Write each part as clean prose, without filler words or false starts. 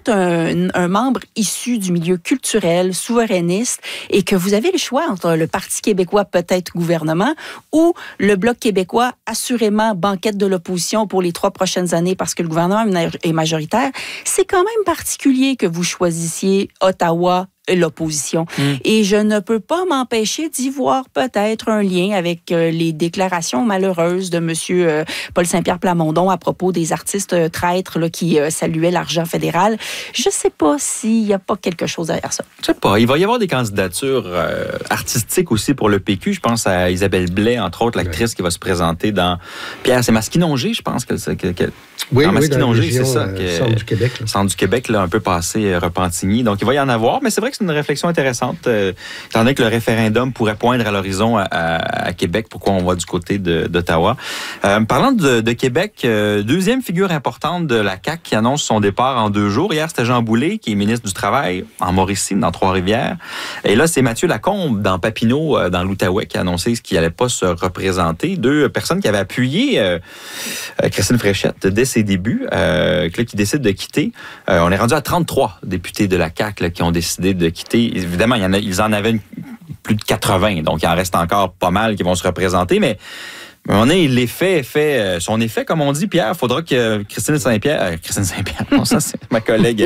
êtes un membre issu du milieu culturel, souverainiste, et que vous avez le choix entre le Parti québécois, peut-être gouvernement, ou le Bloc québécois, assurément banquette de l'opposition pour les 3 prochaines années parce que le gouvernement est majoritaire, c'est quand même particulier que vous choisissiez Ottawa, l'opposition. Et je ne peux pas m'empêcher d'y voir peut-être un lien avec les déclarations malheureuses de M. Paul Saint-Pierre Plamondon à propos des artistes traîtres là, qui saluaient l'argent fédéral. Je ne sais pas s'il n'y a pas quelque chose derrière ça. Je sais pas. Il va y avoir des candidatures artistiques aussi pour le PQ. Je pense à Isabelle Blais, entre autres, l'actrice qui va se présenter dans... Pierre, c'est Masquinongé, je pense que oui, Masquinongé, c'est ça. Centre du Québec. Centre du Québec, là, un peu passé Repentigny. Donc, il va y en avoir, mais c'est vrai que c'est une réflexion intéressante, étant donné que le référendum pourrait poindre à l'horizon à Québec. Pourquoi on va du côté d'Ottawa? Parlant de Québec, deuxième figure importante de la CAQ qui annonce son départ en 2 jours. Hier, c'était Jean Boulet, qui est ministre du Travail en Mauricie, dans Trois-Rivières. Et là, c'est Mathieu Lacombe, dans Papineau, dans l'Outaouais, qui a annoncé qu'il n'allait pas se représenter. 2 personnes qui avaient appuyé Christine Fréchette dès ses débuts, qui décident de quitter. On est rendu à 33 députés de la CAQ là, qui ont décidé de quitter. Évidemment, ils en avaient plus de 80, donc il en reste encore pas mal qui vont se représenter, mais à un moment donné, l'effet fait son effet, comme on dit, Pierre. Il faudra que Christine Saint-Pierre, non, ça c'est ma collègue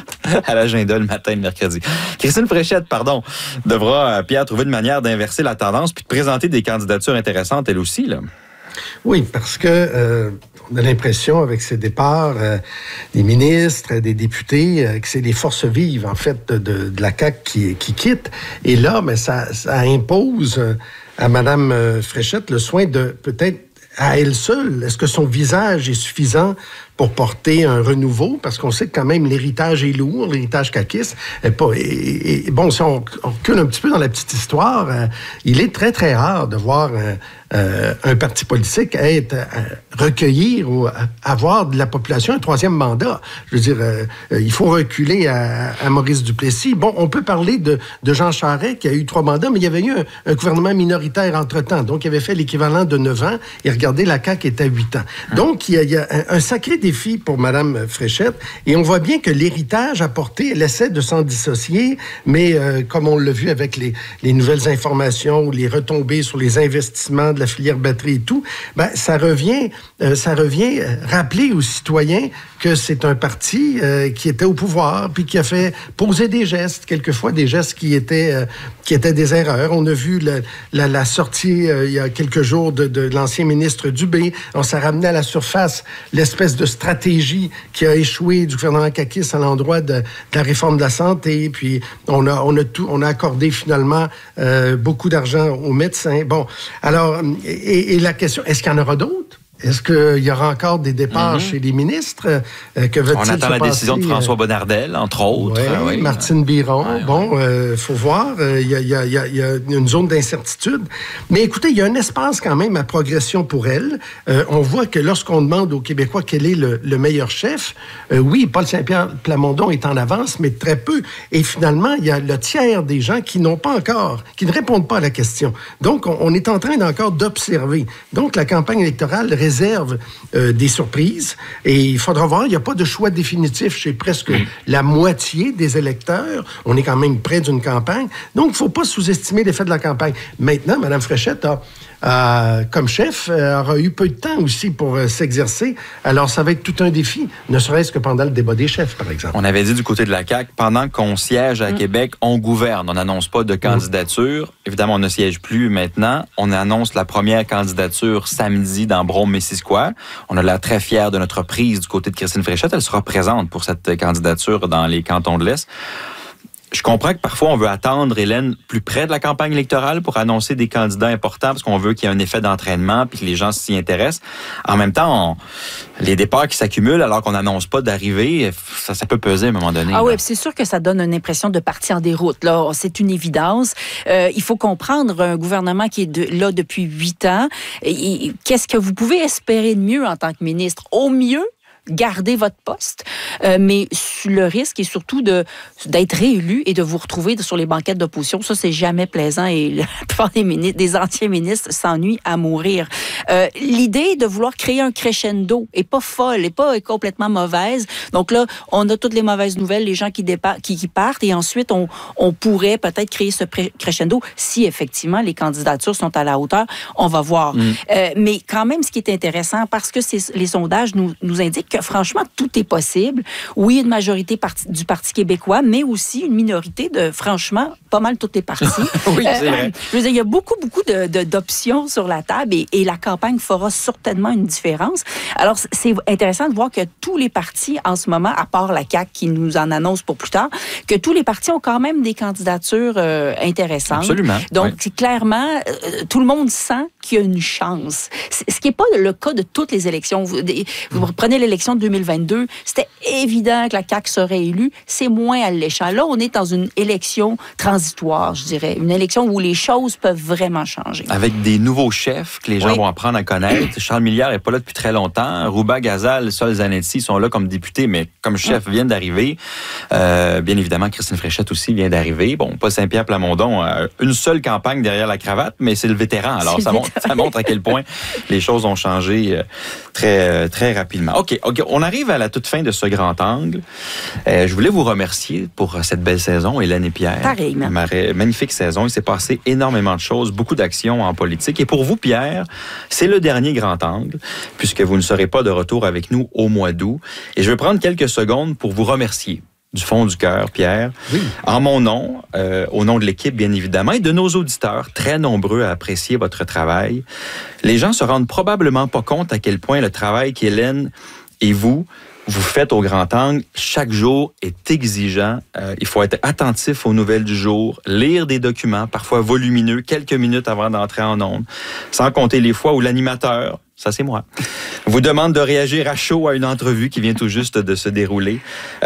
à l'agenda le matin, le mercredi. Christine Fréchette, pardon, devra, Pierre, trouver une manière d'inverser la tendance puis de présenter des candidatures intéressantes, elle aussi, là. Oui, parce que on a l'impression, avec ces départs des ministres, des députés, que c'est les forces vives, en fait, de la CAQ qui quittent. Et là, mais ça impose à Mme Fréchette le soin de, peut-être, à elle seule, est-ce que son visage est suffisant pour porter un renouveau? Parce qu'on sait que quand même l'héritage est lourd, l'héritage caquiste. Bon, si on recule un petit peu dans la petite histoire, il est très, très rare de voir un parti politique recueillir ou avoir de la population un 3e mandat. Je veux dire, il faut reculer à Maurice Duplessis. Bon, on peut parler de Jean Charest qui a eu 3 mandats, mais il y avait eu un gouvernement minoritaire entre-temps. Donc, il avait fait l'équivalent de 9 ans. Et regardez, la CAQ est à 8 ans. Donc, il y a un sacré défi pour Mme Fréchette. Et on voit bien que l'héritage apporté, elle essaie de s'en dissocier, mais comme on l'a vu avec les nouvelles informations ou les retombées sur les investissements de la filière batterie et tout, ben, ça revient rappeler aux citoyens que c'est un parti qui était au pouvoir puis qui a fait poser des gestes, quelquefois des gestes qui étaient des erreurs. On a vu la sortie il y a quelques jours de l'ancien ministre Dubé. On s'est ramené à la surface l'espèce de stratégie qui a échoué du gouvernement caquiste à l'endroit de la réforme de la santé. Puis on a accordé finalement beaucoup d'argent aux médecins. Bon, alors et la question, est-ce qu'il y en aura d'autres? Est-ce qu'il y aura encore des départs chez les ministres? Que veut-il On attend la décision de François Bonnardel, entre autres. Oui, Martine Biron. Faut voir. Il y a une zone d'incertitude. Mais écoutez, il y a un espace quand même à progression pour elle. On voit que lorsqu'on demande aux Québécois quel est le meilleur chef, oui, Paul Saint-Pierre Plamondon est en avance, mais très peu. Et finalement, il y a le tiers des gens qui ne répondent pas à la question. Donc, on est en train encore d'observer. Donc, la campagne électorale réserve des surprises et il faudra voir, il n'y a pas de choix définitif chez presque la moitié des électeurs. On est quand même près d'une campagne. Donc, il ne faut pas sous-estimer l'effet de la campagne. Maintenant, Mme Fréchette comme chef, aura eu peu de temps aussi pour s'exercer. Alors, ça va être tout un défi, ne serait-ce que pendant le débat des chefs, par exemple. On avait dit du côté de la CAQ, pendant qu'on siège à Québec, on gouverne. On n'annonce pas de candidature. Évidemment, on ne siège plus maintenant. On annonce la première candidature samedi dans Brome-Missisquoi. On a l'air très fiers de notre prise du côté de Christine Fréchette. Elle sera présente pour cette candidature dans les cantons de l'Est. Je comprends que parfois, on veut attendre, Hélène, plus près de la campagne électorale pour annoncer des candidats importants parce qu'on veut qu'il y ait un effet d'entraînement puis que les gens s'y intéressent. En même temps, les départs qui s'accumulent alors qu'on n'annonce pas d'arrivée, ça peut peser à un moment donné. Ah oui, c'est sûr que ça donne une impression de partie en déroute. Là, c'est une évidence. Il faut comprendre un gouvernement qui est là depuis 8 ans. Et qu'est-ce que vous pouvez espérer de mieux en tant que ministre? Au mieux, garder votre poste, mais le risque est surtout d'être réélu et de vous retrouver sur les banquettes d'opposition. Ça, c'est jamais plaisant et la plupart des anciens ministres s'ennuient à mourir. L'idée de vouloir créer un crescendo est pas folle, est pas complètement mauvaise. Donc là, on a toutes les mauvaises nouvelles, les gens qui partent, et ensuite, on pourrait peut-être créer ce crescendo si effectivement les candidatures sont à la hauteur. On va voir. Mais quand même, ce qui est intéressant, parce que les sondages nous indiquent que franchement, tout est possible. Oui, une majorité du Parti québécois, mais aussi une minorité de, franchement, pas mal toutes les partis. Oui, c'est vrai. Je veux dire, il y a beaucoup d'options sur la table et la campagne fera certainement une différence. Alors, c'est intéressant de voir que tous les partis, en ce moment, à part la CAQ qui nous en annonce pour plus tard, que tous les partis ont quand même des candidatures intéressantes. Absolument. Donc, c'est clairement, tout le monde sent qu'il y a une chance. Ce qui n'est pas le cas de toutes les élections. Vous prenez l'élection de 2022, c'était évident que la CAQ serait élue. C'est moins alléchant. Là, on est dans une élection transitoire, je dirais. Une élection où les choses peuvent vraiment changer. Avec des nouveaux chefs que les gens vont apprendre à connaître. Charles Milliard n'est pas là depuis très longtemps. Rouba Ghazal, Sol Zanetti sont là comme députés, mais comme chef viennent d'arriver. Bien évidemment, Christine Fréchette aussi vient d'arriver. Bon, Paul Saint-Pierre Plamondon a une seule campagne derrière la cravate, mais c'est le vétéran. Alors, ça montre à quel point les choses ont changé très, très rapidement. OK, on arrive à la toute fin de ce grand angle. Je voulais vous remercier pour cette belle saison, Hélène et Pierre. Pareillement. Magnifique saison. Il s'est passé énormément de choses, beaucoup d'actions en politique. Et pour vous, Pierre, c'est le dernier grand angle, puisque vous ne serez pas de retour avec nous au mois d'août. Et je vais prendre quelques secondes pour vous remercier. Du fond du cœur, Pierre. Oui. En mon nom, au nom de l'équipe, bien évidemment, et de nos auditeurs, très nombreux à apprécier votre travail. Les gens se rendent probablement pas compte à quel point le travail qu'Hélène et vous faites au grand angle chaque jour est exigeant. Il faut être attentif aux nouvelles du jour, lire des documents, parfois volumineux, quelques minutes avant d'entrer en ondes, sans compter les fois où l'animateur, ça c'est moi, vous demande de réagir à chaud à une entrevue qui vient tout juste de se dérouler.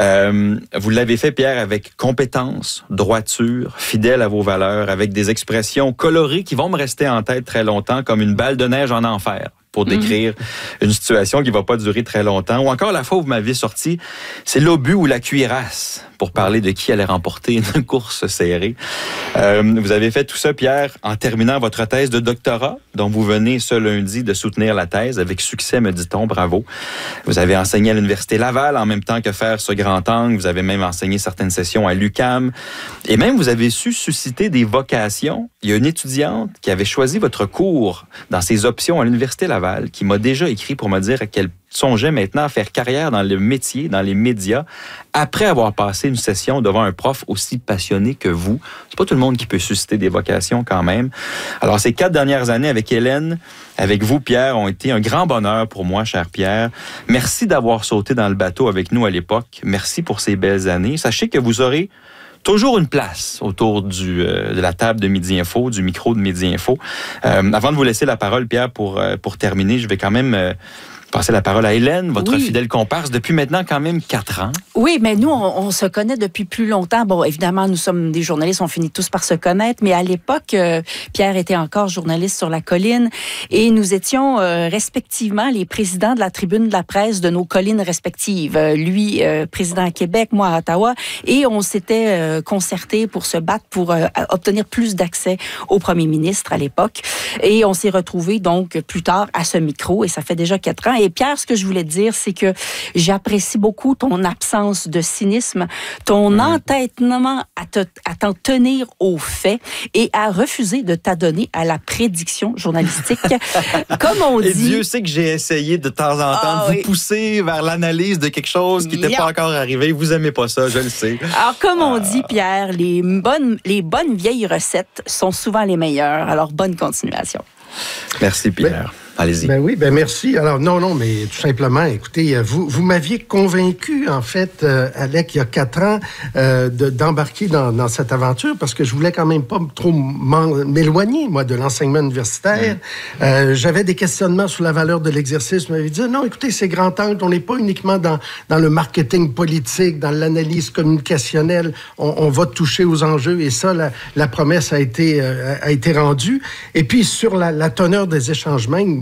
Vous l'avez fait, Pierre, avec compétence, droiture, fidèle à vos valeurs, avec des expressions colorées qui vont me rester en tête très longtemps, comme une balle de neige en enfer, pour décrire une situation qui ne va pas durer très longtemps. Ou encore, la fois où vous m'aviez sorti, c'est l'obus ou la cuirasse, pour parler de qui allait remporter une course serrée. Vous avez fait tout ça, Pierre, en terminant votre thèse de doctorat, dont vous venez ce lundi de soutenir la thèse avec succès, me dit-on. Bravo. Vous avez enseigné à l'Université Laval en même temps que faire ce grand angle. Vous avez même enseigné certaines sessions à l'UQAM. Et même, vous avez su susciter des vocations. Il y a une étudiante qui avait choisi votre cours dans ses options à l'Université Laval, qui m'a déjà écrit pour me dire qu'elle songeait maintenant à faire carrière dans le métier, dans les médias, après avoir passé une session devant un prof aussi passionné que vous. C'est pas tout le monde qui peut susciter des vocations quand même. Alors, ces 4 dernières années avec Hélène, avec vous, Pierre, ont été un grand bonheur pour moi, cher Pierre. Merci d'avoir sauté dans le bateau avec nous à l'époque. Merci pour ces belles années. Sachez que vous aurez toujours une place autour de la table de Midi Info, du micro de Midi Info. Avant de vous laisser la parole, Pierre, pour terminer, je vais quand même passer la parole à Hélène, votre fidèle comparse, depuis maintenant quand même 4 ans. Oui, mais nous, on se connaît depuis plus longtemps. Bon, évidemment, nous sommes des journalistes, on finit tous par se connaître, mais à l'époque, Pierre était encore journaliste sur La Colline et nous étions respectivement les présidents de la tribune de la presse de nos collines respectives. Lui, président à Québec, moi à Ottawa, et on s'était concertés pour se battre pour obtenir plus d'accès au premier ministre à l'époque. Et on s'est retrouvés donc plus tard à ce micro, et ça fait déjà 4 ans. Et Pierre, ce que je voulais te dire, c'est que j'apprécie beaucoup ton absence de cynisme, ton entêtement à t'en tenir aux faits et à refuser de t'adonner à la prédiction journalistique. Comme on dit... Et Dieu sait que j'ai essayé de temps en temps de vous pousser vers l'analyse de quelque chose qui n'était pas encore arrivé. Vous aimez pas ça, je le sais. Alors, comme on dit, Pierre, les bonnes vieilles recettes sont souvent les meilleures. Alors, bonne continuation. Merci, Pierre. Allez-y. Ben oui, merci. Alors, non, mais tout simplement, écoutez, vous m'aviez convaincu, en fait, Alec, il y a 4 ans, d'embarquer dans cette aventure parce que je voulais quand même pas trop m'éloigner, moi, de l'enseignement universitaire. J'avais des questionnements sur la valeur de l'exercice. Je m'avais dit, non, écoutez, c'est grand angle, on n'est pas uniquement dans le marketing politique, dans l'analyse communicationnelle. On va toucher aux enjeux et ça, la promesse a été rendue. Et puis, sur la teneur des échanges même,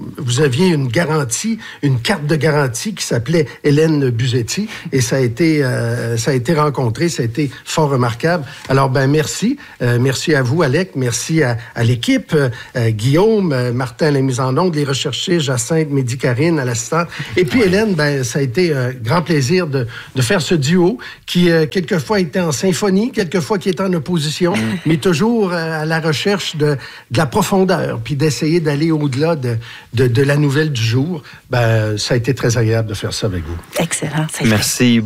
vous aviez une garantie, une carte de garantie qui s'appelait Hélène Buzetti, et ça a été rencontré, ça a été fort remarquable. Alors, merci. Merci à vous, Alec. Merci à l'équipe, Guillaume, Martin à la mise en onde, les recherchés, Jacinthe, Mehdi, Karine à l'assistante. Et puis, Hélène, ça a été un grand plaisir de faire ce duo qui, quelquefois, était en symphonie, quelquefois qui était en opposition, mais toujours à la recherche de la profondeur, puis d'essayer d'aller au-delà de la nouvelle du jour. Ça a été très agréable de faire ça avec vous. Excellent. Merci.